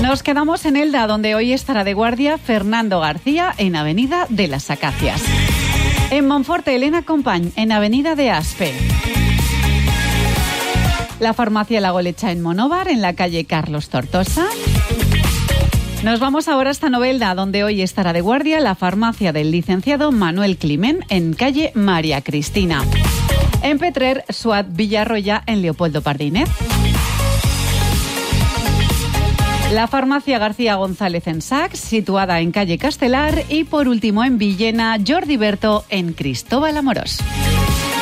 Nos quedamos en Elda, donde hoy estará de guardia Fernando García en Avenida de las Acacias. En Monforte, Elena Compañ en Avenida de Aspe. La farmacia La Golecha en Monóvar, en la calle Carlos Tortosa. Nos vamos ahora hasta Novelda, donde hoy estará de guardia la farmacia del licenciado Manuel Climent en calle María Cristina. En Petrer, Suat Villarroya en Leopoldo Pardínez. La farmacia García González en Sacs, situada en calle Castelar. Y por último en Villena, Jordi Berto en Cristóbal Amorós.